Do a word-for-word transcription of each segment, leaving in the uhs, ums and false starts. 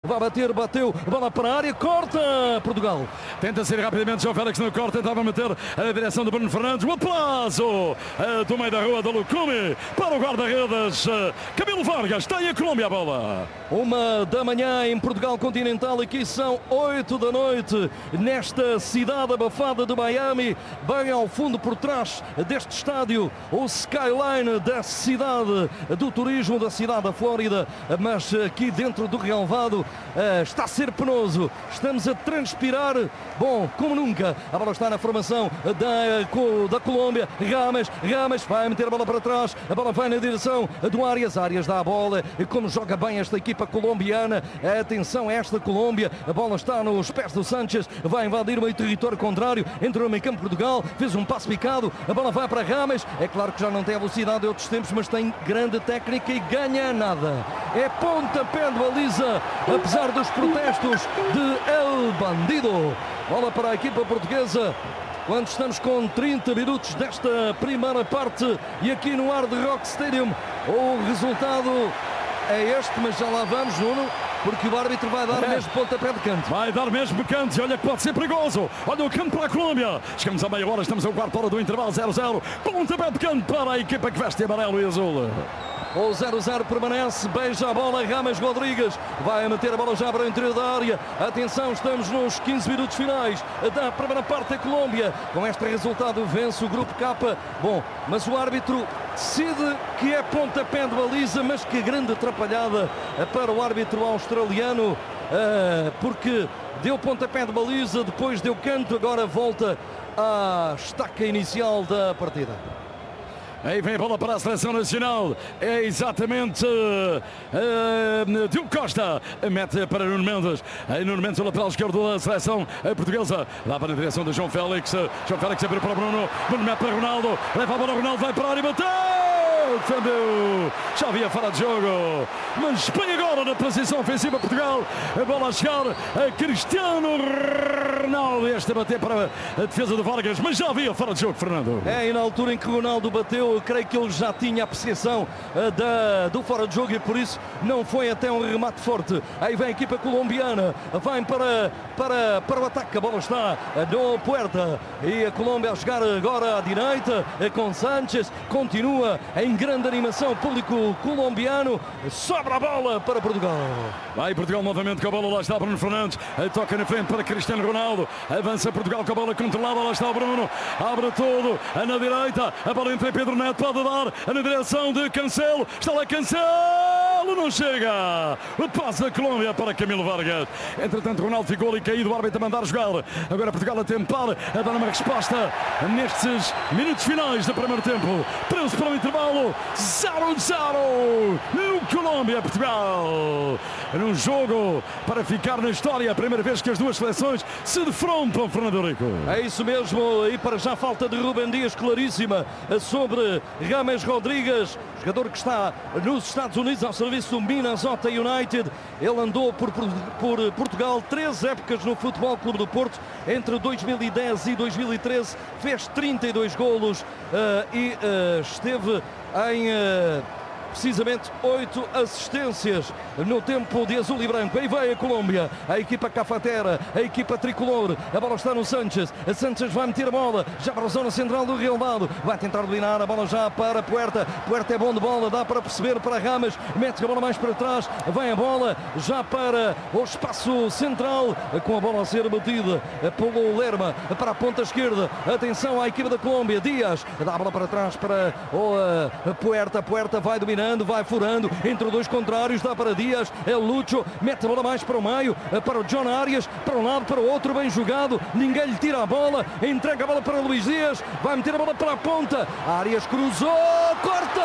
vai bater, bateu, bola para a área, corta Portugal. Tenta sair rapidamente, João Félix no corte, tentava meter a direção de Bruno Fernandes, o aplauso do meio da rua do Lucumi para o guarda-redes Camilo Vargas. Tem a Colômbia a bola. Uma da manhã em Portugal continental, aqui são oito da noite, nesta cidade abafada de Miami, bem ao fundo por trás deste estádio, o skyline da cidade do turismo, da cidade da Flórida, mas aqui dentro do relvado uh, está a ser penoso, estamos a transpirar, bom, como nunca. A bola está na formação da, da Colômbia, Rames, Rames vai meter a bola para trás, a bola vai na direção do Arias, Arias dá a bola, como joga bem esta equipa colombiana, atenção a esta Colômbia, a bola está nos pés do Sánchez, vai invadir o meio território contrário, entrou no meio campo Portugal, fez um passo picado, a bola vai para Rames, é claro que já não tem a velocidade de outros tempos, mas tem grande técnica e ganha nada. É pontapé de baliza, apesar dos protestos de El Bandido. Bola para a equipa portuguesa, quando estamos com trinta minutos desta primeira parte e aqui no Hard Rock Stadium, o resultado é este, mas já lá vamos, Nuno, porque o árbitro vai dar é. mesmo pontapé de canto. Vai dar mesmo canto, olha que pode ser perigoso. Olha o canto para a Colômbia. Chegamos a meia hora, estamos ao quarto hora do intervalo, zero a zero. Pontapé de canto para a equipa que veste amarelo e azul. O zero a zero permanece, beija a bola, Rames Rodrigues vai meter a bola já para o interior da área. Atenção, estamos nos quinze minutos finais da primeira parte da Colômbia. Com este resultado vence o Grupo K. Bom, mas o árbitro decide que é pontapé de baliza, mas que grande atrapalhada para o árbitro australiano, porque deu pontapé de baliza, depois deu canto, agora volta à estaca inicial da partida. Aí vem a bola para a Seleção Nacional. É exatamente uh, uh, Diogo Costa. Mete para Nuno Mendes. Aí Nuno Mendes, o lateral esquerdo da Seleção Portuguesa. Lá para a direção de João Félix. João Félix abriu para Bruno. Bruno mete para Ronaldo. Leva a bola, Ronaldo vai para a área e bateu. Defendeu. Já havia fora de jogo. Mas põe agora na transição ofensiva Portugal. A bola a chegar a Cristiano Ronaldo. Este a bater para a defesa do Vargas. Mas já havia fora de jogo, Fernando. É, e na altura em que o Ronaldo bateu, eu creio que ele já tinha a apreciação uh, da, do fora de jogo e por isso não foi até um remate forte. Aí vem a equipa colombiana, vai para, para, para o ataque, a bola está no Puerta e a Colômbia a jogar agora à direita uh, com Sánchez, continua em grande animação, público colombiano, sobra a bola para Portugal. Vai Portugal novamente com a bola, lá está Bruno Fernandes, toca na frente para Cristiano Ronaldo, avança Portugal com a bola controlada, lá está o Bruno, abre tudo, na direita, a bola entra em Pedro Neto, pode dar na direção de Cancelo, está lá Cancelo, não chega, o passe da Colômbia para Camilo Vargas, entretanto Ronaldo ficou ali caído, o árbitro a mandar jogar, agora Portugal a tentar a dar uma resposta nestes minutos finais do primeiro tempo, preso para o intervalo, zero a zero no Colômbia-Portugal, num jogo para ficar na história, a primeira vez que as duas seleções se defrontam, Fernando Rico. É isso mesmo, e para já falta de Rubem Dias claríssima sobre Rames Rodrigues, jogador que está nos Estados Unidos ao serviço do Minnesota United. Ele andou por, por, por Portugal três épocas no Futebol Clube do Porto, entre dois mil e dez e dois mil e treze, fez trinta e dois golos uh, e uh, esteve em uh, precisamente oito assistências no tempo de azul e branco. Aí vai a Colômbia, a equipa cafetera, a equipa tricolor, a bola está no Sánchez, a Sánchez vai meter a bola já para a zona central do relvado, vai tentar dominar a bola já para Puerta, Puerta é bom de bola, dá para perceber para Rames, mete a bola mais para trás, vai a bola já para o espaço central, com a bola a ser batida pelo Lerma para a ponta esquerda, atenção à equipa da Colômbia, Dias, dá a bola para trás para o uh, Puerta, Puerta vai dominar, vai furando entre dois contrários, dá para Dias, é Lucho, mete a bola mais para o meio, para o John Arias, para um lado, para o outro, bem jogado, ninguém lhe tira a bola, entrega a bola para Luís Dias, vai meter a bola para a ponta, Arias cruzou, corta!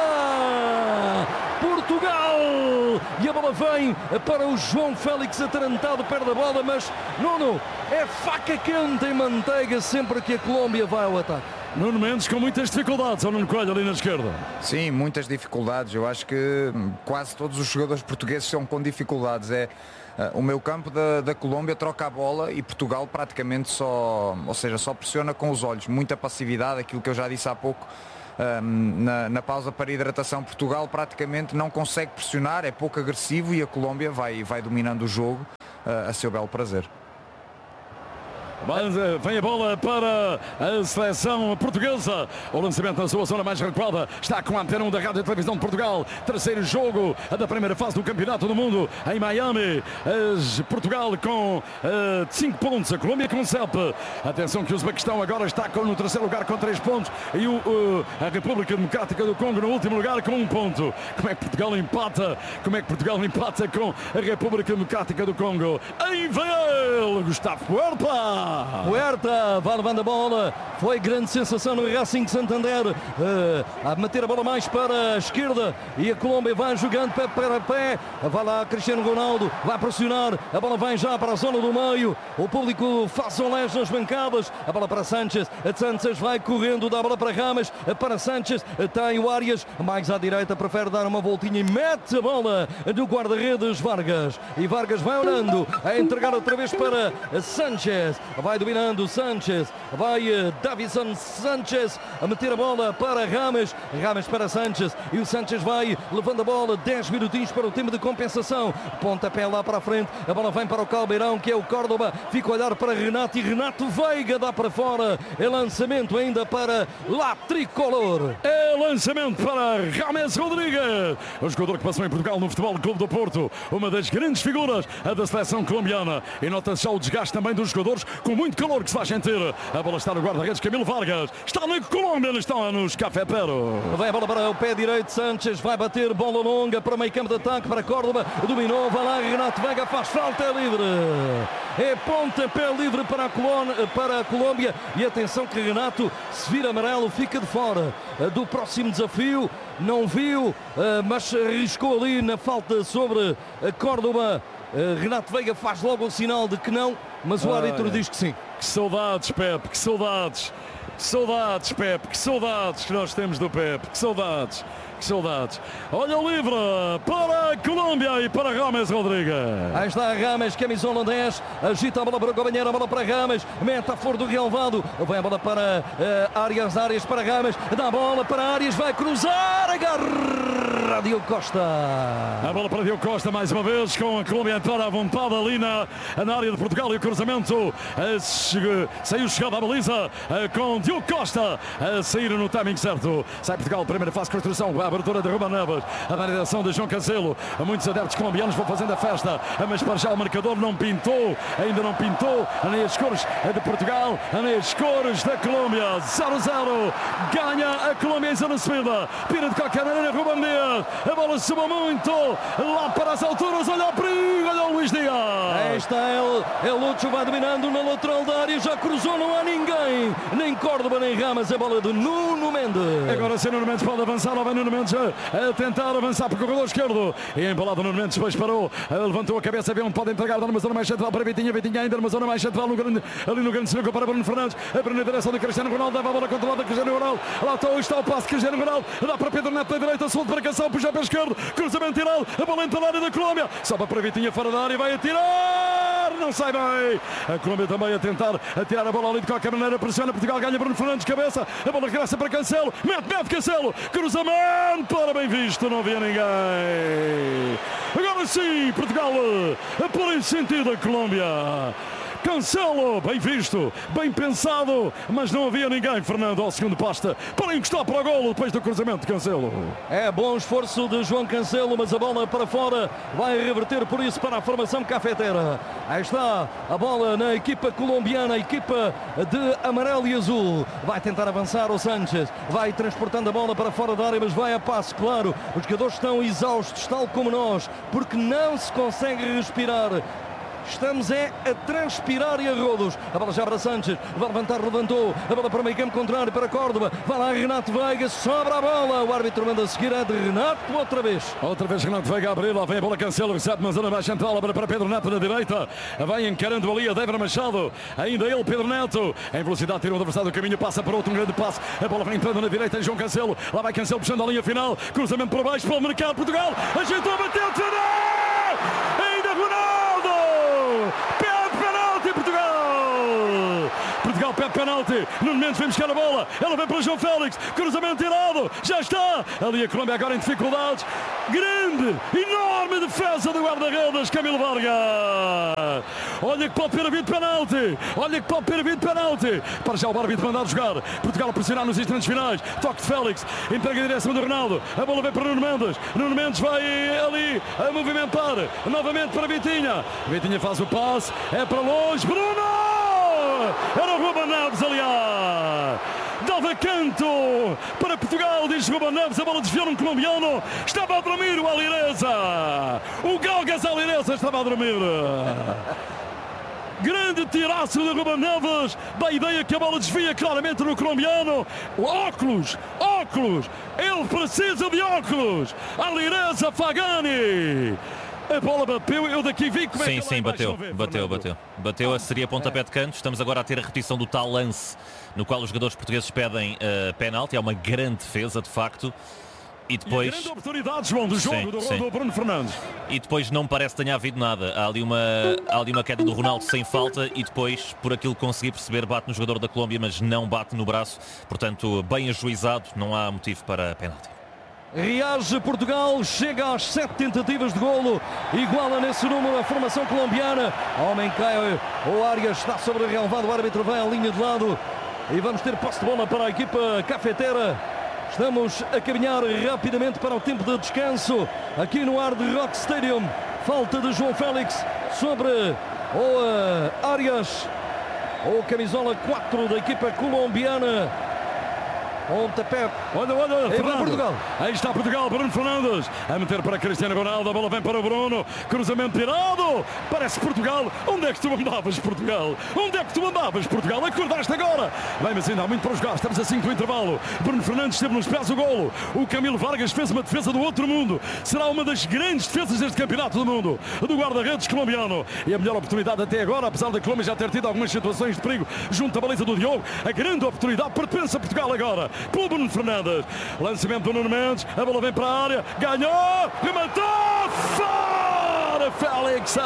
Portugal! E a bola vem para o João Félix atarantado, perde a bola, mas Nuno, é faca quente em manteiga sempre que a Colômbia vai ao ataque. Nuno Mendes com muitas dificuldades, ao Nuno Coelho ali na esquerda. Sim, muitas dificuldades. Eu acho que quase todos os jogadores portugueses são com dificuldades. É uh, o meio campo da, da Colômbia troca a bola e Portugal praticamente só, ou seja, só pressiona com os olhos. Muita passividade, aquilo que eu já disse há pouco. um, na, na pausa para hidratação. Portugal praticamente não consegue pressionar, é pouco agressivo e a Colômbia vai, vai dominando o jogo uh, a seu belo prazer. Mas vem a bola para a seleção portuguesa. O lançamento na sua zona mais recuada está com a antena um da Rádio e Televisão de Portugal. Terceiro jogo da primeira fase do Campeonato do Mundo em Miami. As Portugal com cinco uh, pontos, a Colômbia com sete. Atenção que o Uzbequistão agora está com, no terceiro lugar com três pontos e o, uh, a República Democrática do Congo no último lugar com um ponto. Como é que Portugal empata? Como é que Portugal empata com a República Democrática do Congo? Aí vem ele, Gustavo Puerta. Puerta vai levando a bola, foi grande sensação no Racing Santander, uh, a meter a bola mais para a esquerda e a Colômbia vai jogando pé para pé, vai lá Cristiano Ronaldo, vai pressionar, a bola vai já para a zona do meio, o público faz olés nas bancadas, a bola para Sanchez, a Sanchez vai correndo, dá a bola para Rames, para Sanchez, tem o Arias, mais à direita, prefere dar uma voltinha e mete a bola no guarda-redes Vargas, e Vargas vai olhando, a entregar outra vez para Sanchez, vai dominando Sanchez, vai uh, Davison Sanchez a meter a bola para Rames, Rames para Sanchez e o Sanchez vai levando a bola, dez minutinhos para o tempo de compensação, pontapé lá para a frente, a bola vem para o Calbeirão que é o Córdoba, fica a olhar para Renato e Renato Veiga dá para fora, é lançamento ainda para La Tricolor. É lançamento para James Rodrigues, o jogador que passou em Portugal no Futebol Clube do Porto, uma das grandes figuras a da seleção colombiana, e nota-se já o desgaste também dos jogadores com muito calor que se faz sentir. A bola está no guarda-redes Camilo Vargas, está na Colômbia, não está nos Café Pero. Vai a bola para o pé direito, Sanchez vai bater, bola longa para meio campo de ataque para Córdoba, dominou, vai lá, Renato Veiga faz falta, é livre. É pontapé livre para a, Colônia, para a Colômbia e atenção que Renato, se vir amarelo, fica de fora do próximo desafio. Não viu, mas arriscou ali na falta sobre a Córdoba. Renato Veiga faz logo o sinal de que não, mas o árbitro ah, é. diz que sim. Que saudades, Pepe, que saudades. Que saudades, Pepe, que saudades que nós temos do Pepe, que saudades. Que saudades. Olha o livre para a Colômbia e para James Rodrigues. Aí está Rames, camisola dez, agita a bola para o companheiro, a bola para Rames, mete a flor do relvado, vem a bola para uh, Arias, Arias para Rames, dá a bola para Arias, vai cruzar, agarra Diogo Costa. A bola para Diogo Costa mais uma vez, com a Colômbia a entrar à vontade ali na, na área de Portugal e o cruzamento uh, chegue, saiu chegado à baliza uh, com Diogo Costa a sair no timing certo. Sai Portugal, primeira fase de construção, a abertura de Ruben Neves, a validação de João Cancelo, muitos adeptos colombianos vão fazendo a festa, mas para já o marcador não pintou, ainda não pintou, nem as cores de Portugal, nem as cores da Colômbia. Zero a zero, ganha a Colômbia em zona subida, pira de qualquer maneira Ruben Dias, a bola subiu muito lá para as alturas, olha o perigo, olha o Luís Dias. Aí está ele, é Lúcio, vai dominando na lateral da área, já cruzou, não há ninguém, nem Córdoba nem Rames, a bola de Nuno Mendes. Agora sim Nuno Mendes pode avançar, lá vem Nuno Mendes a tentar avançar para o corredor esquerdo e embalado Nuno Mendes, depois parou, levantou a cabeça, vê onde pode entregar, dá numa zona mais central para Vitinha, Vitinha ainda numa zona mais central no grande, ali no grande sinuca para Bruno Fernandes, a primeira direção de Cristiano Ronaldo, leva a bola controlada de Cristiano Ronaldo, lá está, está o passe de Cristiano Ronaldo, dá para Pedro Neto da direita, solto para Cação, puxa para a esquerda, cruzamento tirado, a bola entra na área da Colômbia, sobe para Vitinha fora da área, vai atirar, não sai bem, a Colômbia também a tentar atirar a bola ali de qualquer maneira, pressiona Portugal, ganha Bruno Fernandes, cabeça, a bola regressa para Cancelo, mete, mete Cancelo, cruzamento, para bem visto, não havia ninguém. Agora sim, Portugal a pôr em sentido a Colômbia. Cancelo, bem visto, bem pensado, mas não havia ninguém, Fernando, ao segundo pasta, para encostar para o golo depois do cruzamento de Cancelo. É bom esforço de João Cancelo, mas a bola para fora vai reverter por isso para a formação cafetera. Aí está a bola na equipa colombiana, a equipa de amarelo e azul. Vai tentar avançar o Sanchez, vai transportando a bola para fora da área, mas vai a passo, claro. Os jogadores estão exaustos, tal como nós, porque não se consegue respirar. Estamos é a transpirar e a rodos. A bola já para Sanchez, vai levantar, levantou. A bola para o meio campo contrário, para Córdoba. Vai lá Renato Veiga, sobra a bola. O árbitro manda seguir, é de Renato outra vez. Outra vez Renato Veiga a abrir, lá vem a bola Cancelo, recebe na zona mais central, para Pedro Neto na direita. Vai encarando ali a Débora Machado. Ainda ele, Pedro Neto. Em velocidade, tira o adversário do caminho, passa para outro, um grande passe. A bola vem entrando na direita, João Cancelo. Lá vai Cancelo puxando a linha final. Cruzamento para baixo, para o mercado, Portugal. Ajeitou, bateu, defendeu! Ainda Ronaldo! Pede penalti, Portugal! Portugal pede pede penalti. No momento vem buscar a bola. Ela vem para João Félix. Cruzamento tirado. Já está. Ali a Colômbia agora em dificuldades. Grande, enorme defesa do guarda-redes Camilo Vargas. Olha que pode ter havido penalti. Olha que pode ter havido penalti. Para já o árbitro mandar jogar. Portugal a pressionar nos instantes finais. Toque de Félix. Entrega em direção do Ronaldo. A bola vem para Nuno Mendes. Nuno Mendes vai ali a movimentar. Novamente para Vitinha. Vitinha faz o passe. É para longe. Bruno! Era o Ruben Neves, aliás. Dava canto para Portugal, diz Ruben Neves. A bola desviou num colombiano. Estava a dormir o Alireza. O Galgas Alireza estava a dormir. Grande tiraço de Ruben Neves. Da ideia que a bola desvia claramente no colombiano. Óculos, óculos. Ele precisa de óculos. Alireza Fagani. A bola bateu, eu daqui vi como é sim, que sim, bateu, bateu, bateu, bateu. Bateu, seria pontapé de canto. Estamos agora a ter a repetição do tal lance no qual os jogadores portugueses pedem uh, penalti. É uma grande defesa, de facto. E depois... E a grande oportunidade, João, do jogo, sim, do, sim. do Bruno Fernandes. E depois não parece que tenha havido nada. Há ali, uma, há ali uma queda do Ronaldo sem falta e depois, por aquilo que consegui perceber, bate no jogador da Colômbia, mas não bate no braço. Portanto, bem ajuizado, não há motivo para penalti. Reage Portugal, chega às sete tentativas de golo, iguala nesse número a formação colombiana. Homem cai, o Arias está sobre o relevado, o árbitro vai à linha de lado e vamos ter posse de bola para a equipa cafetera. Estamos a caminhar rapidamente para o tempo de descanso aqui no Hard Rock Stadium. Falta de João Félix sobre o uh, Arias, o camisola quatro da equipa colombiana. Pontapé. Olha, olha, olha, Portugal. Aí está Portugal, Bruno Fernandes a meter para Cristiano Ronaldo, a bola vem para o Bruno, cruzamento tirado, parece Portugal. Onde é que tu andavas, Portugal? Onde é que tu andavas, Portugal? Acordaste agora? Bem, mas ainda há muito para jogar, estamos a cinco do intervalo. Bruno Fernandes esteve nos pés do golo, o Camilo Vargas fez uma defesa do outro mundo, será uma das grandes defesas deste campeonato do mundo, do guarda-redes colombiano, e a melhor oportunidade até agora, apesar da Colômbia já ter tido algumas situações de perigo junto à baliza do Diogo, a grande oportunidade pertence a Portugal agora. Pelo Bruno Fernandes, lançamento do Nuno Mendes, a bola vem para a área, ganhou, rematou, fora Félix.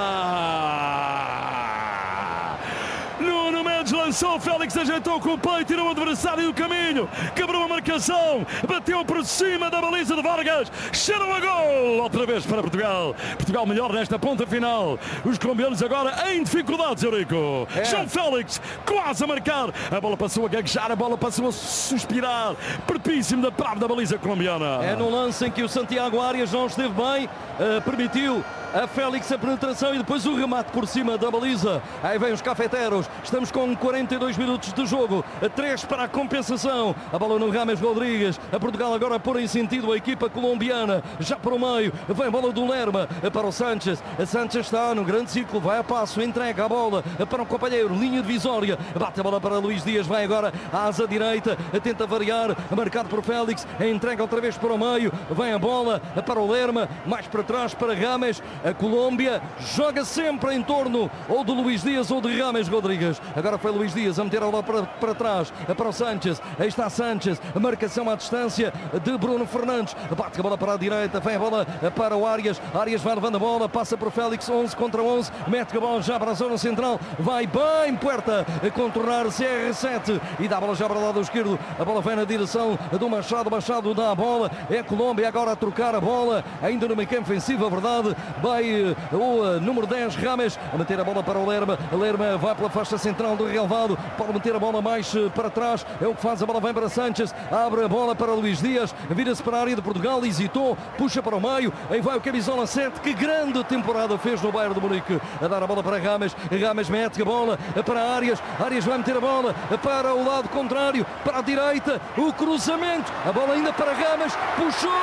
Nuno Mendes lançou, Félix ajeitou com o peito, tirou o adversário do caminho, quebrou a marcação, bateu por cima da baliza de Vargas, cheirou a gol, outra vez para Portugal. Portugal melhor nesta ponta final. Os colombianos agora em dificuldades, Eurico. É. João Félix quase a marcar, a bola passou a gaguejar, a bola passou a suspirar, pertíssimo da trave da baliza colombiana. É no lance em que o Santiago Arias não esteve bem, uh, permitiu a Félix a penetração e depois o remate por cima da baliza. Aí vem os cafeteros. Estamos com quarenta e dois minutos de jogo. três para a compensação. A bola no Rames Rodrigues. A Portugal agora pôr em sentido a equipa colombiana. Já para o meio. Vem a bola do Lerma para o Sánchez. A Sánchez está no grande círculo. Vai a passo. Entrega a bola para o companheiro. Linha divisória. Bate a bola para Luís Dias. Vai agora à asa direita. Tenta variar. Marcado por Félix. Entrega outra vez para o meio. Vem a bola para o Lerma. Mais para trás para Rames. A Colômbia joga sempre em torno ou de Luís Dias ou de Rames Rodrigues. Agora foi Luís Dias a meter a bola para, para trás, para o Sánchez. Aí está Sánchez, a marcação à distância de Bruno Fernandes. Bate a bola para a direita, vem a bola para o Arias. Arias vai levando a bola, passa por Félix, onze contra onze. Mete a bola já para a zona central. Vai bem, Puerta, a contornar C R sete e dá a bola já para o lado esquerdo. A bola vem na direção do Machado. Machado dá a bola. É a Colômbia agora a trocar a bola, ainda no meio campo ofensivo, a verdade. Vai o número dez, Rames, a meter a bola para o Lerma. A Lerma vai pela faixa central do relevado, pode meter a bola mais para trás, é o que faz, a bola vem para Sánchez, abre a bola para Luís Dias, vira-se para a área de Portugal, hesitou, puxa para o meio, aí vai o camisola sete, que grande temporada fez no Bayern de Munique, a dar a bola para Rames, Rames mete a bola para Arias, Arias vai meter a bola para o lado contrário, para a direita, o cruzamento, a bola ainda para Rames, puxou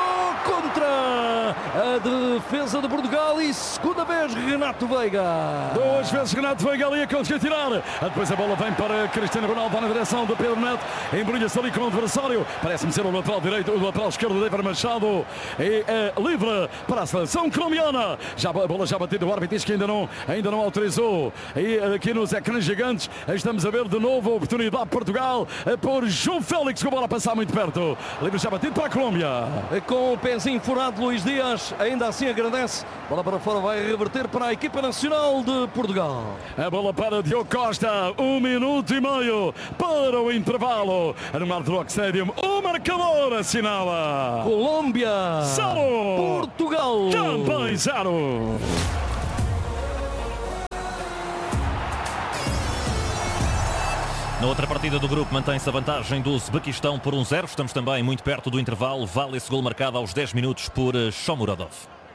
contra a defesa de Portugal e segunda vez Renato Veiga. Duas vezes Renato Veiga ali a conseguir tirar. Depois a bola vem para Cristiano Ronaldo, vai na direção de Pedro Neto, embrulha-se ali com o adversário. Parece-me ser o lateral direito, o lateral esquerdo, David Machado. E é livre para a seleção colombiana. Já, a bola já batida, o árbitro diz que ainda não, ainda não autorizou. E aqui nos ecrãs gigantes estamos a ver de novo a oportunidade de Portugal por João Félix, com a bola a passar muito perto. Livre já batido para a Colômbia. Com o pezinho furado, Luís Dias. Dias ainda assim agradece. Bola para fora, vai reverter para a equipa nacional de Portugal. A bola para Diogo Costa, um minuto e meio para o intervalo. No Hard Rock Stadium, o marcador assinala. Colômbia, zero. Portugal, também zero. Na outra partida do grupo mantém-se a vantagem do Uzbequistão por um zero. Estamos também muito perto do intervalo. Vale esse gol marcado aos dez minutos por Shomurodov.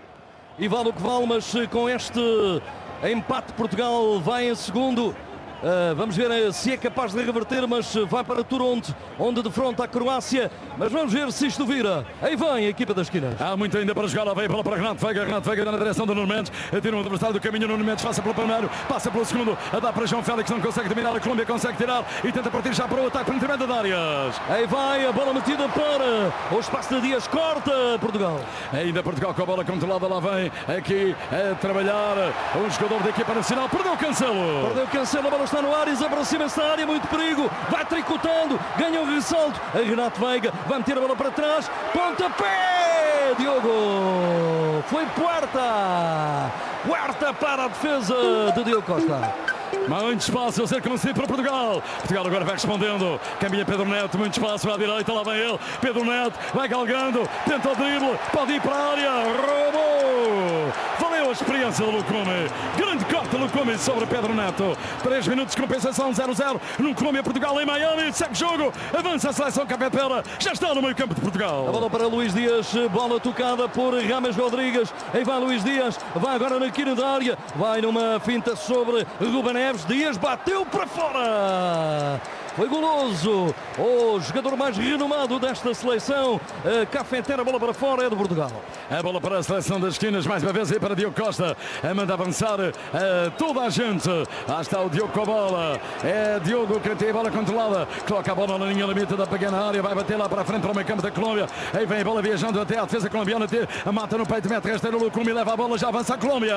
E vale o que vale, mas com este empate Portugal vai em segundo. Uh, vamos ver se é capaz de reverter, mas vai para Toronto, onde defronta a Croácia. Mas vamos ver se isto vira. Aí vem a equipa das esquinas. Há muito ainda para jogar. Lá vem a bola para Renato Veiga. Renato Veiga na direção do Nuno Mendes. Tira um adversário do caminho. Nuno Mendes passa pelo primeiro, passa pelo segundo. A dar para João Félix. Não consegue dominar. A Colômbia consegue tirar e tenta partir já para o ataque para o intermédio de Arias. Aí vai a bola metida para o espaço de Dias. Corta Portugal. Ainda Portugal com a bola controlada. Lá vem aqui a trabalhar o jogador da equipa nacional. Perdeu o Cancelo. Perdeu o Cancelo. A bola está no Arias. Aproxima-se da área. Muito perigo. Vai tricotando. Ganha um ressalto. A Renato Veiga vai meter a bola para trás. Pontapé. Diogo. Foi Puerta. Puerta para a defesa de Diogo Costa. Muito espaço a ser concedido para Portugal. Portugal agora vai respondendo. Caminha Pedro Neto, muito espaço à direita. Lá vem ele. Pedro Neto vai galgando. Tenta o drible. Pode ir para a área. Roubou. Valeu a experiência do Lucome. Grande corte do Lucome sobre Pedro Neto. três minutos de compensação. zero a zero no Colômbia-Portugal em Miami. Segue jogo. Avança a seleção cafetera. Já está no meio campo de Portugal. A bola para Luís Dias. Bola tocada por Rames Rodrigues. Aí vai Luís Dias. Vai agora na quina da área. Vai numa finta sobre Ruben Neves. Dias bateu para fora. Foi goloso. O jogador mais renomado desta seleção. A cafetera, a bola para fora é de Portugal. A bola para a seleção das esquinas. Mais uma vez aí para Diogo Costa. A manda avançar a toda a gente. Lá está o Diogo com a bola. É Diogo que tem a bola controlada. Coloca a bola na linha limite da pequena área. Vai bater lá para a frente para o meio campo da Colômbia. Aí vem a bola viajando até a defesa colombiana. A mata no peito, mete rasteiro no Lucumi. Leva a bola, já avança a Colômbia.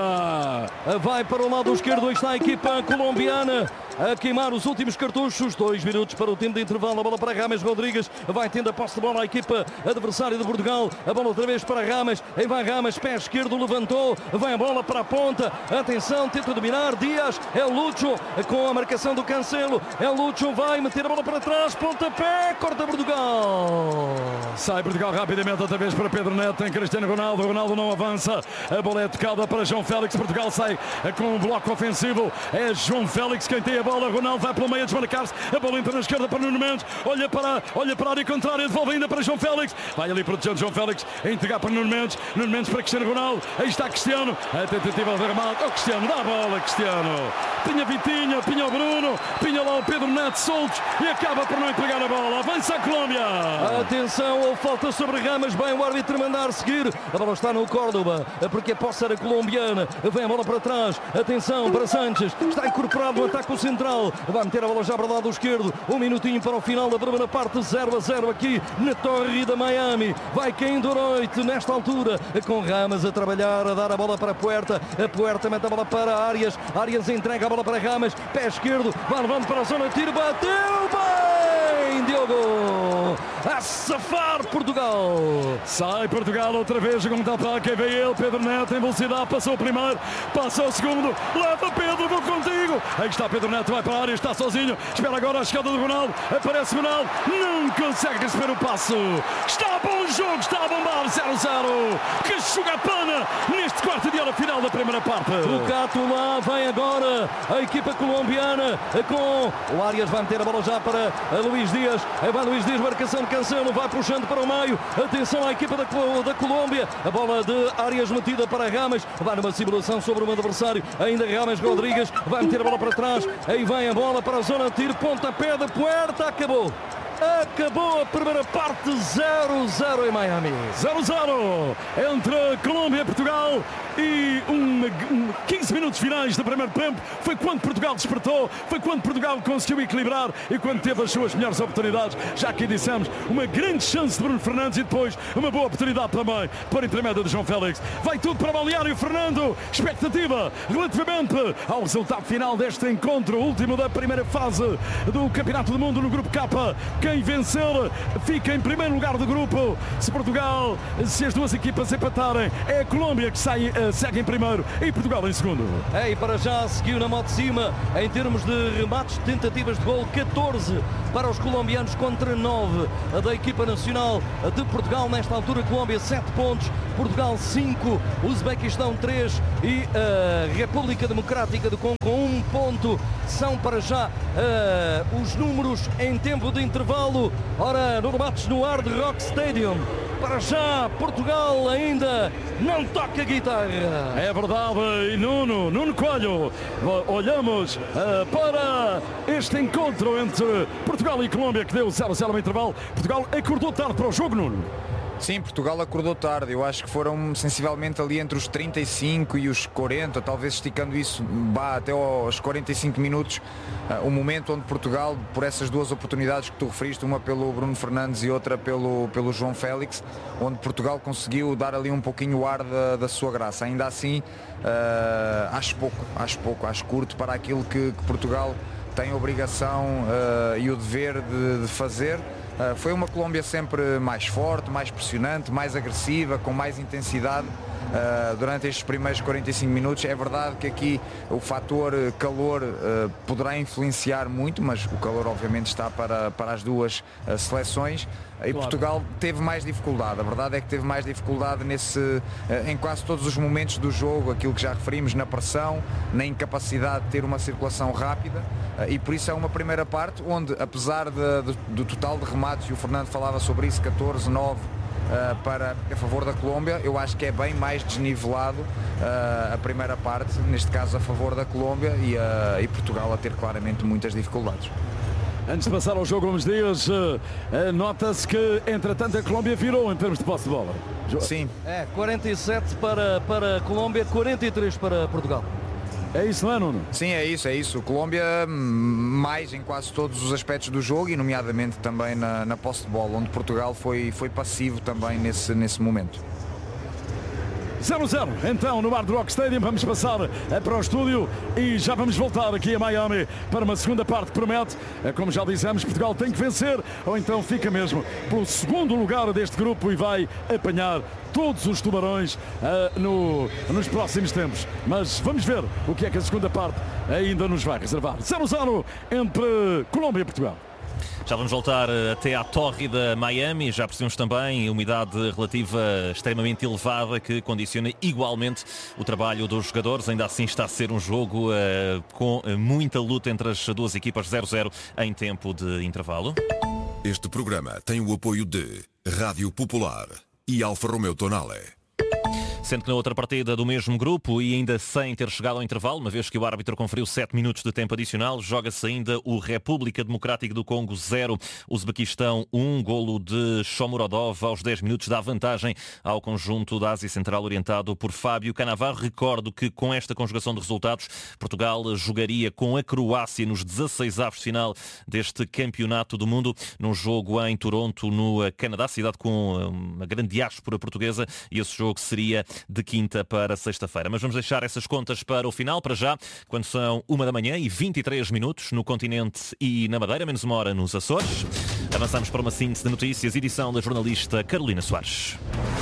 Vai para o lado esquerdo. Aí está a equipa colombiana a queimar os últimos cartuchos. Dois minutos para o tempo de intervalo. A bola para Rames Rodrigues. Vai tendo a posse de bola a equipa adversária de Portugal. A bola outra vez para Rames. Aí vai Rames, pé esquerdo, levantou. Vai a bola para a ponta. Atenção, tenta dominar. Dias, é Lucho com a marcação do Cancelo. É Lucho, vai meter a bola para trás. Pontapé, corta Portugal. Sai Portugal rapidamente outra vez para Pedro Neto. Tem Cristiano Ronaldo. Ronaldo não avança. A bola é tocada para João Félix. Portugal sai com um bloco ofensivo. É João Félix quem tem a bola. Ronaldo vai pelo meio a desmarcar-se. A bola entra na esquerda para Nuno Mendes. Olha para, olha para a área contrária. Devolve ainda para João Félix. Vai ali protegendo João Félix. A entregar para Nuno Mendes. Nuno Mendes para Cristiano Ronaldo. Aí está Cristiano. A tentativa de remate. Oh, Cristiano, dá a bola, Cristiano. Pinha Vitinha, pinha o Bruno. Pinha lá o Pedro Neto soltos. E acaba por não entregar a bola. Avança a Colômbia. Atenção, ou falta sobre Rames. Bem, o árbitro mandar seguir. A bola está no Córdoba. Porque a posse era colombiana. Vem a bola para trás. Atenção para Sanches. Está incorporado no ataque central. Vai meter a bola já para o lado esquerdo. Um minutinho para o final da primeira parte. zero a zero aqui na Torre da Miami. Vai caindo a noite nesta altura. Com Rames a trabalhar, a dar a bola para a Puerta. A Puerta mete a bola para Arias. Arias entrega a bola para Rames. Pé esquerdo. Vai levando para a zona de tiro. Bateu bem, Diogo. A safar Portugal. Sai Portugal outra vez. Com o ataque. Vem ele. Pedro Neto em velocidade. Passou o primeiro. Passou o segundo. Leva Pedro. Vou contigo. Aí está Pedro Neto. Vai para a área. Está sozinho. Espera agora a chegada do Ronaldo. Aparece o Ronaldo. Não consegue receber o passo. Está bom o jogo. Está a bombar. zero a zero. Que chugatana neste quarto de hora final da primeira parte. O Cato lá. Vem agora a equipa colombiana com o Arias. Vai meter a bola já para Luís Dias. Aí vai Luís Dias. Marcação de Cancelo. Vai puxando para o meio. Atenção à equipa da, da Colômbia. A bola de Arias metida para Rames. Vai numa simulação sobre o adversário. Ainda Rames Rodrigues. Vai meter a bola para trás. Aí vem a bola para a zona de tiro. Pontapé de Puerta. Acabou. Acabou a primeira parte. zero a zero em Miami. zero a zero entre Colômbia e Portugal. e um, um, quinze minutos finais do primeiro tempo foi quando Portugal despertou, foi quando Portugal conseguiu equilibrar e quando teve as suas melhores oportunidades. Já aqui dissemos, uma grande chance de Bruno Fernandes e depois uma boa oportunidade também por intermédio de João Félix. Vai tudo para Balneário Fernando. Expectativa relativamente ao resultado final deste encontro, último da primeira fase do Campeonato do Mundo no Grupo K. Quem vencer fica em primeiro lugar do grupo. Se Portugal, se as duas equipas empatarem, é a Colômbia que sai, uh, segue em primeiro e Portugal em segundo. É, e para já seguiu na moto de cima em termos de remates, tentativas de gol, catorze para os colombianos contra nove da equipa nacional de Portugal. Nesta altura, Colômbia sete pontos, Portugal cinco, Uzbequistão três e a República Democrática do Congo com um ponto. São para já uh, os números em tempo de intervalo. Ora, no remates no Hard Rock Stadium. Para já, Portugal ainda não toca a guitarra. É verdade, e Nuno, Nuno Coelho, olhamos uh, para este encontro entre Portugal e Colômbia que deu zero a zero no intervalo. Portugal acordou tarde para o jogo, Nuno. Sim, Portugal acordou tarde. Eu acho que foram sensivelmente ali entre os trinta e cinco e os quarenta, talvez esticando isso bah, até aos quarenta e cinco minutos, uh, o momento onde Portugal, por essas duas oportunidades que tu referiste, uma pelo Bruno Fernandes e outra pelo, pelo João Félix, onde Portugal conseguiu dar ali um pouquinho o ar da, da sua graça. Ainda assim, uh, acho pouco, acho pouco, acho curto para aquilo que, que Portugal tem a obrigação uh, e o dever de, de fazer. Uh, foi uma Colômbia sempre mais forte, mais pressionante, mais agressiva, com mais intensidade uh, durante estes primeiros quarenta e cinco minutos. É verdade que aqui o fator calor uh, poderá influenciar muito, mas o calor obviamente está para, para as duas uh, seleções. E claro, Portugal teve mais dificuldade. A verdade é que teve mais dificuldade nesse, uh, em quase todos os momentos do jogo, aquilo que já referimos, na pressão, na incapacidade de ter uma circulação rápida. E por isso é uma primeira parte onde, apesar de, de, do total de remates, e o Fernando falava sobre isso, catorze nove uh, para, a favor da Colômbia, eu acho que é bem mais desnivelado uh, a primeira parte, neste caso a favor da Colômbia, e, uh, e Portugal a ter claramente muitas dificuldades. Antes de passar ao jogo, uns dias, uh, uh, nota-se que, entretanto, a Colômbia virou em termos de posse de bola. Sim. É, quarenta e sete para, para a Colômbia, quarenta e três para Portugal. É isso, não é, Nuno? Sim, é isso, é isso. Colômbia mais em quase todos os aspectos do jogo e nomeadamente também na, na posse de bola, onde Portugal foi, foi passivo também nesse, nesse momento. zero a zero, então no Hard Rock Stadium. Vamos passar para o estúdio e já vamos voltar aqui a Miami para uma segunda parte que promete. Como já dissemos, Portugal tem que vencer ou então fica mesmo pelo segundo lugar deste grupo e vai apanhar todos os tubarões uh, no, nos próximos tempos. Mas vamos ver o que é que a segunda parte ainda nos vai reservar. zero a zero entre Colômbia e Portugal. Já vamos voltar até à tórrida Miami. Já percebemos também umidade relativa extremamente elevada que condiciona igualmente o trabalho dos jogadores. Ainda assim está a ser um jogo uh, com muita luta entre as duas equipas. Zero a zero em tempo de intervalo. Este programa tem o apoio de Rádio Popular e Alfa Romeo Tonale. Sendo que na outra partida do mesmo grupo e ainda sem ter chegado ao intervalo, uma vez que o árbitro conferiu sete minutos de tempo adicional, joga-se ainda o República Democrática do Congo zero, Uzbequistão um, golo de Shomurodov aos dez minutos dá vantagem ao conjunto da Ásia Central orientado por Fábio Cannavaro. Recordo que com esta conjugação de resultados, Portugal jogaria com a Croácia nos dezasseis avos de final deste Campeonato do Mundo, num jogo em Toronto, no Canadá, cidade com uma grande diáspora portuguesa, e esse jogo seria de quinta para sexta-feira. Mas vamos deixar essas contas para o final, para já, quando são uma da manhã e vinte e três minutos no continente e na Madeira, menos uma hora nos Açores. Avançamos para uma síntese de notícias, edição da jornalista Carolina Soares.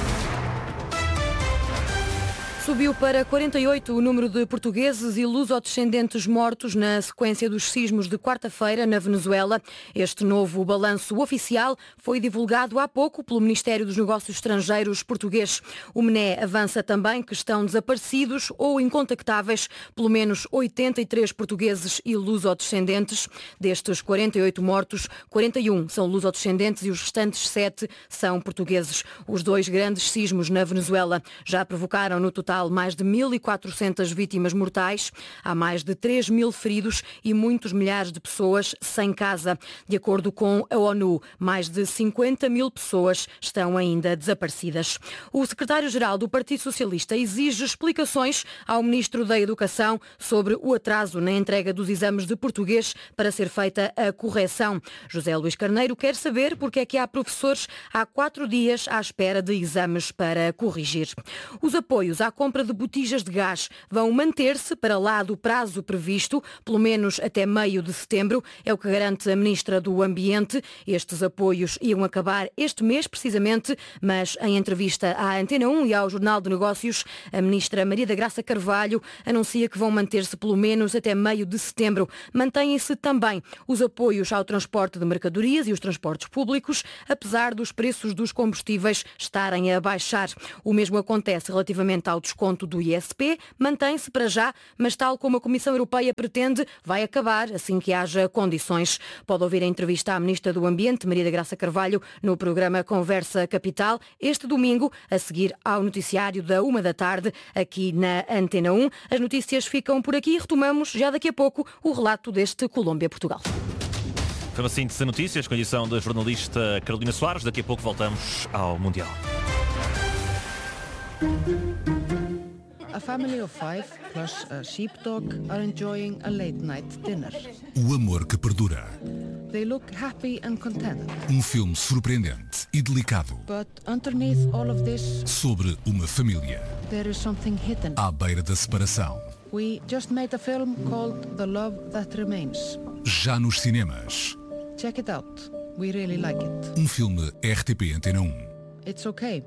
Subiu para quarenta e oito o número de portugueses e lusodescendentes mortos na sequência dos sismos de quarta-feira na Venezuela. Este novo balanço oficial foi divulgado há pouco pelo Ministério dos Negócios Estrangeiros português. O M N E avança também que estão desaparecidos ou incontactáveis pelo menos oitenta e três portugueses e lusodescendentes. Destes quarenta e oito mortos, quarenta e um são lusodescendentes e os restantes sete são portugueses. Os dois grandes sismos na Venezuela já provocaram no total total mais de mil e quatrocentas vítimas mortais, há mais de três mil feridos e muitos milhares de pessoas sem casa. De acordo com a ONU, mais de cinquenta mil pessoas estão ainda desaparecidas. O secretário-geral do Partido Socialista exige explicações ao Ministro da Educação sobre o atraso na entrega dos exames de português para ser feita a correção. José Luís Carneiro quer saber porque é que há professores há quatro dias à espera de exames para corrigir. Os apoios à compra de botijas de gás vão manter-se para lá do prazo previsto, pelo menos até meio de setembro, é o que garante a Ministra do Ambiente. Estes apoios iam acabar este mês, precisamente, mas em entrevista à Antena um e ao Jornal de Negócios, a Ministra Maria da Graça Carvalho anuncia que vão manter-se pelo menos até meio de setembro. Mantêm-se também os apoios ao transporte de mercadorias e os transportes públicos, apesar dos preços dos combustíveis estarem a baixar. O mesmo acontece relativamente ao desconto do I S P, mantém-se para já, mas tal como a Comissão Europeia pretende, vai acabar assim que haja condições. Pode ouvir a entrevista à Ministra do Ambiente, Maria da Graça Carvalho, no programa Conversa Capital, este domingo, a seguir ao noticiário da uma da tarde, aqui na Antena um. As notícias ficam por aqui. Retomamos já daqui a pouco o relato deste Colômbia-Portugal. Foi uma síntese de notícias com a edição da jornalista Carolina Soares. Daqui a pouco voltamos ao Mundial. A family of five plus a sheepdog are enjoying a late night dinner. O amor que perdura. They look happy and content. Um filme surpreendente e delicado. But underneath all of this, sobre uma família there is something hidden. à beira da separação. We just made a film called The Love That Remains. Já nos cinemas. Check it out. We really like it. Um filme R T P Antena um. It's okay.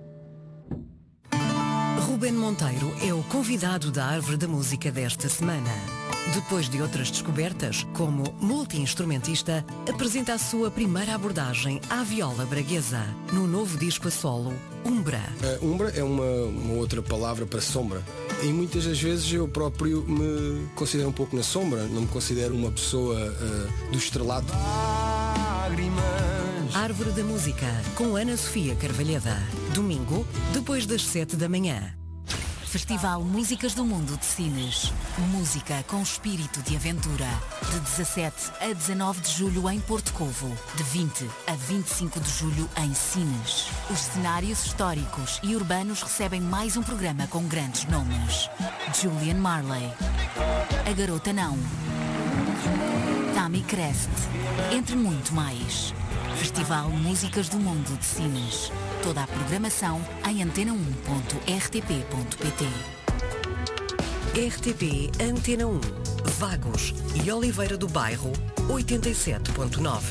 Ruben Monteiro é o convidado da Árvore da Música desta semana. Depois de outras descobertas, como multi-instrumentista, apresenta a sua primeira abordagem à viola braguesa, no novo disco a solo, Umbra. Uh, umbra é uma, uma outra palavra para sombra. E muitas das vezes eu próprio me considero um pouco na sombra, não me considero uma pessoa uh, do estrelato. Árvore da Música, com Ana Sofia Carvalheda. Domingo, depois das sete da manhã. Festival Músicas do Mundo de Sines. Música com espírito de aventura. De dezassete a dezanove de julho em Porto Covo. De vinte a vinte e cinco de julho em Sines. Os cenários históricos e urbanos recebem mais um programa com grandes nomes. Julian Marley. A Garota Não. Tammy Crest. Entre muito mais. Festival Músicas do Mundo de Sines. Toda a programação em antena um ponto r t p ponto p t. R T P Antena um, Vagos e Oliveira do Bairro, oitenta e sete ponto nove.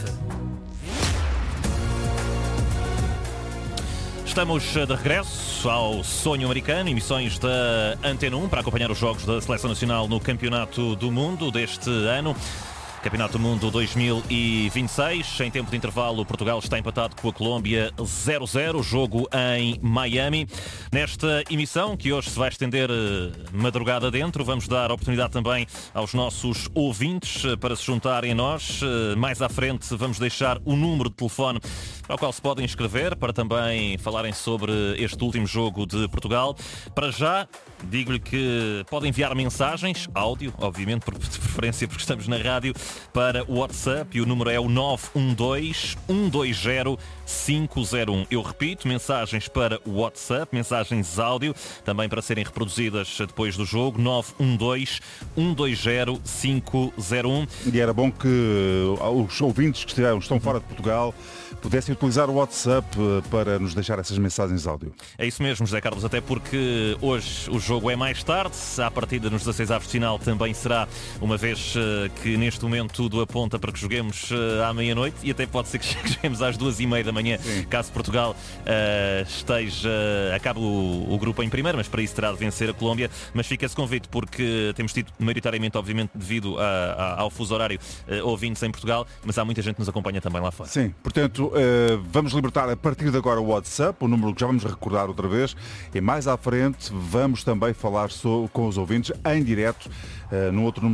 Estamos de regresso ao Sonho Americano, emissões da Antena um para acompanhar os jogos da Seleção Nacional no Campeonato do Mundo deste ano. Campeonato do Mundo dois mil e vinte e seis, em tempo de intervalo, Portugal está empatado com a Colômbia zero a zero, jogo em Miami. Nesta emissão, que hoje se vai estender madrugada dentro, vamos dar oportunidade também aos nossos ouvintes para se juntarem a nós. Mais à frente vamos deixar o número de telefone para o qual se podem inscrever, para também falarem sobre este último jogo de Portugal. Para já, digo-lhe que podem enviar mensagens, áudio, obviamente, por preferência porque estamos na rádio, para o WhatsApp, e o número é o nove um dois, um dois zero, cinco zero um. Eu repito, mensagens para o WhatsApp, mensagens áudio, também para serem reproduzidas depois do jogo, nove um dois, um dois zero, cinco zero um. E era bom que os ouvintes que estão fora de Portugal pudessem utilizar o WhatsApp para nos deixar essas mensagens áudio. É isso mesmo, José Carlos, até porque hoje o jogo é mais tarde, à partida nos dezasseis avos de final também será, uma vez que neste momento tudo aponta para que joguemos à meia-noite, e até pode ser que cheguemos às duas e meia da manhã, sim, caso Portugal uh, esteja, acabe o, o grupo em primeiro, mas para isso terá de vencer a Colômbia. Mas fica esse convite, porque temos tido maioritariamente, obviamente, devido a, a, ao fuso horário, uh, ouvintes em Portugal, mas há muita gente que nos acompanha também lá fora. Sim, portanto, uh, vamos libertar a partir de agora o WhatsApp, o número que já vamos recordar outra vez, e mais à frente vamos também falar so, com os ouvintes em direto, uh, no outro número de telefone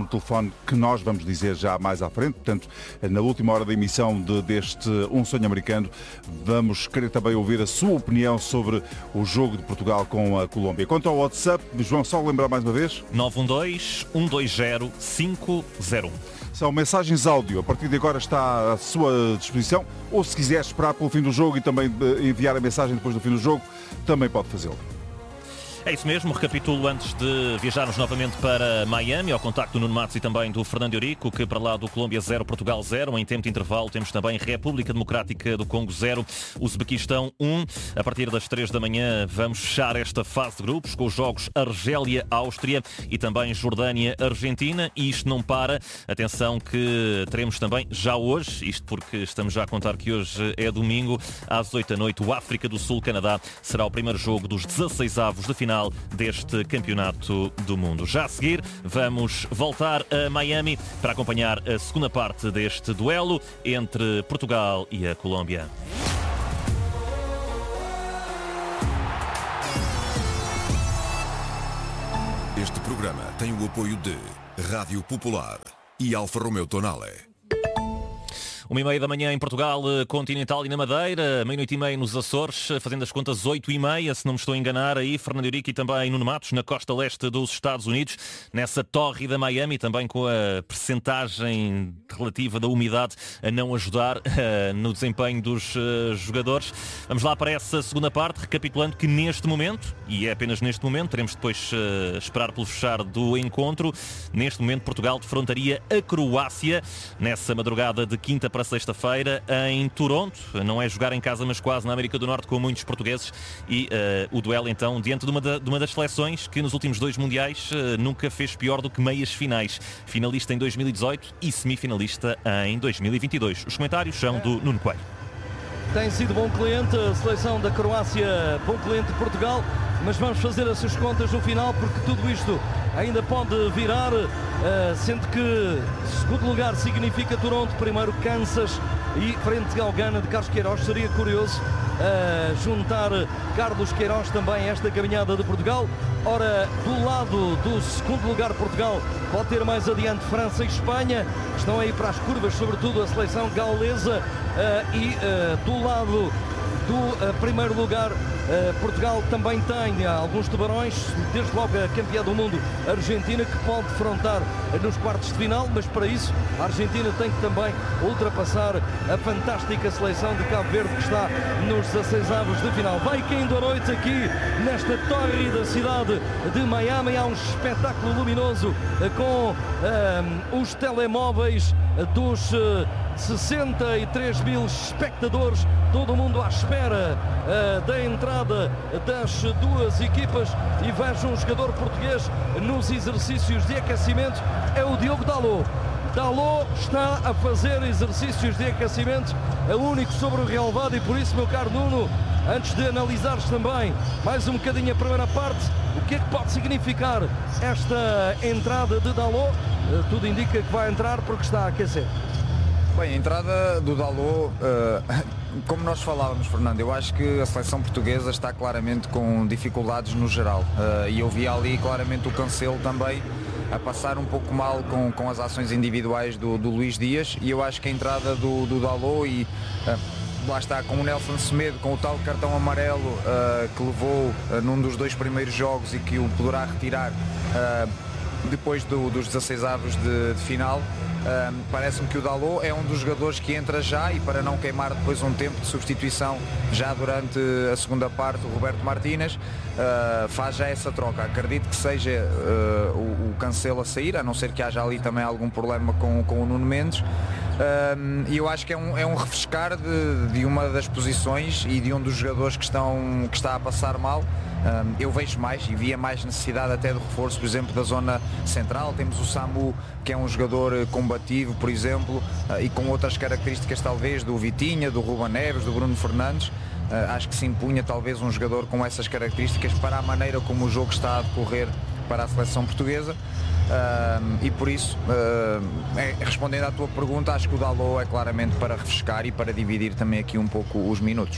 John, que nós vamos dizer já mais à frente. Portanto, na última hora da emissão de, deste Um Sonho Americano, vamos querer também ouvir a sua opinião sobre o jogo de Portugal com a Colômbia. Quanto ao WhatsApp, João, só lembrar mais uma vez? nove um dois, um dois zero, cinco zero um. São mensagens áudio, a partir de agora está à sua disposição, ou se quiser esperar pelo fim do jogo e também enviar a mensagem depois do fim do jogo, também pode fazê-lo. É isso mesmo, recapitulo antes de viajarmos novamente para Miami, ao contacto do Nuno Matos e também do Fernando Eurico, que para lá do Colômbia zero, Portugal zero, em tempo de intervalo temos também República Democrática do Congo zero, Uzbequistão um. A partir das três da manhã vamos fechar esta fase de grupos com os jogos Argélia-Áustria e também Jordânia-Argentina, e isto não para. Atenção que teremos também já hoje, isto porque estamos já a contar que hoje é domingo, às oito da noite, o África do Sul-Canadá será o primeiro jogo dos dezasseis avos de final deste campeonato do mundo. Já a seguir vamos voltar a Miami para acompanhar a segunda parte deste duelo entre Portugal e a Colômbia. Este programa tem o apoio de Rádio Popular e Alfa Romeo Tonale. Uma e meia da manhã em Portugal Continental e na Madeira, meia-noite e meia nos Açores, fazendo as contas oito e meia, se não me estou a enganar, aí Fernando Eurico e também Nuno Matos, na costa leste dos Estados Unidos, nessa tórrida Miami, também com a percentagem relativa da umidade a não ajudar uh, no desempenho dos uh, jogadores. Vamos lá para essa segunda parte, recapitulando que neste momento, e é apenas neste momento, teremos depois uh, esperar pelo fechar do encontro, neste momento Portugal defrontaria a Croácia, nessa madrugada de quinta para sexta-feira em Toronto. Não é jogar em casa, mas quase na América do Norte, com muitos portugueses, e uh, o duelo então diante de uma, da, de uma das seleções que nos últimos dois mundiais uh, nunca fez pior do que meias finais. Finalista em dois mil e dezoito e semifinalista em dois mil e vinte e dois. Os comentários são do Nuno Coelho. Tem sido bom cliente a seleção da Croácia, bom cliente de Portugal, mas vamos fazer essas contas no final, porque tudo isto ainda pode virar, uh, sendo que segundo lugar significa Toronto, primeiro Kansas e frente ao Gana de Carlos Queiroz. Seria curioso uh, juntar Carlos Queiroz também a esta caminhada de Portugal. Ora, do lado do segundo lugar Portugal pode ter mais adiante França e Espanha, estão aí para as curvas, sobretudo a seleção gaulesa, uh, e uh, do lado do uh, primeiro lugar uh, Portugal também tem alguns tubarões, desde logo a campeã do mundo Argentina, que pode defrontar uh, nos quartos de final, mas para isso a Argentina tem que também ultrapassar a fantástica seleção de Cabo Verde, que está nos dezasseis avos de final. Vai caindo a noite aqui nesta tórrida cidade de Miami, há um espetáculo luminoso uh, com uh, os telemóveis uh, dos uh, sessenta e três mil espectadores, todo mundo à espera uh, da entrada das duas equipas, e vejo um jogador português nos exercícios de aquecimento, é o Diogo Dalot. Dalot está a fazer exercícios de aquecimento, é o único sobre o relevado, e por isso, meu caro Nuno, antes de analisares também mais um bocadinho a primeira parte, o que é que pode significar esta entrada de Dalot? Uh, tudo indica que vai entrar porque está a aquecer. Bem, a entrada do Dalot, uh, como nós falávamos, Fernando, eu acho que a seleção portuguesa está claramente com dificuldades no geral, uh, e eu vi ali claramente o Cancelo também a passar um pouco mal com, com as ações individuais do, do Luís Dias, e eu acho que a entrada do, do Dalot e uh, lá está com o Nelson Semedo, com o tal cartão amarelo uh, que levou uh, num dos dois primeiros jogos e que o poderá retirar uh, depois do, dos dezasseis avos de, de final. Uh, parece-me que o Dalot é um dos jogadores que entra já, e para não queimar depois um tempo de substituição já durante a segunda parte, o Roberto Martínez uh, faz já essa troca. Acredito que seja uh, o, o Cancelo a sair, a não ser que haja ali também algum problema com, com o Nuno Mendes. E eu acho que é um, é um refrescar de, de uma das posições e de um dos jogadores que, estão, que está a passar mal. Um, eu vejo mais e via mais necessidade até de reforço, por exemplo, da zona central. Temos o Samu, que é um jogador combativo, por exemplo, uh, e com outras características talvez do Vitinha, do Ruben Neves, do Bruno Fernandes. Uh, acho que se impunha talvez um jogador com essas características para a maneira como o jogo está a decorrer para a seleção portuguesa. Uh, e por isso, uh, é, respondendo à tua pergunta, acho que o Dalot é claramente para refrescar e para dividir também aqui um pouco os minutos.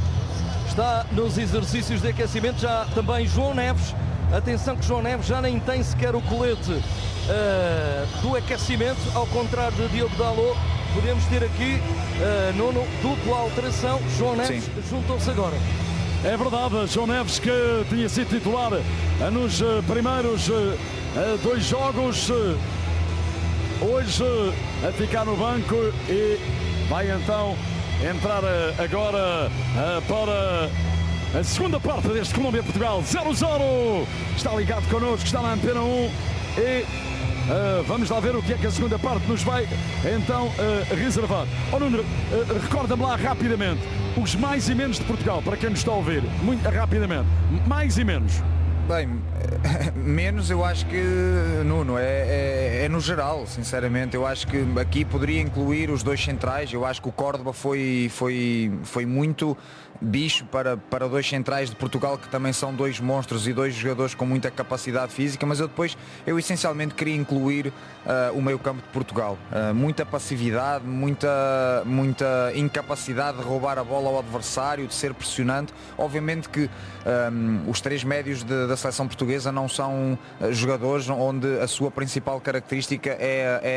Está nos exercícios de aquecimento já também João Neves. Atenção que João Neves já nem tem sequer o colete uh, do aquecimento, ao contrário de Diogo Dalot. Podemos ter aqui, uh, Nuno, dupla alteração. João Neves Sim. juntou-se agora. É verdade, João Neves, que tinha sido titular uh, nos uh, primeiros uh, uh, dois jogos, uh, hoje uh, a ficar no banco e vai então entrar uh, agora uh, para a segunda parte deste Colômbia-Portugal. zero zero, está ligado connosco, está na Antena um e uh, vamos lá ver o que é que a segunda parte nos vai então uh, reservar. Oh, Nuno, uh, recorda-me lá rapidamente os mais e menos de Portugal, para quem nos está a ouvir, muito rapidamente, mais e menos. Bem, menos eu acho que, Nuno, é, é, é no geral, sinceramente. Eu acho que aqui poderia incluir os dois centrais. Eu acho que o Córdoba foi, foi, foi muito bicho para, para dois centrais de Portugal, que também são dois monstros e dois jogadores com muita capacidade física, mas eu depois, eu essencialmente queria incluir uh, o meio-campo de Portugal. Uh, muita passividade, muita, muita incapacidade de roubar a bola ao adversário, de ser pressionante. Obviamente que um, os três médios de, da seleção portuguesa não são uh, jogadores onde a sua principal característica é, é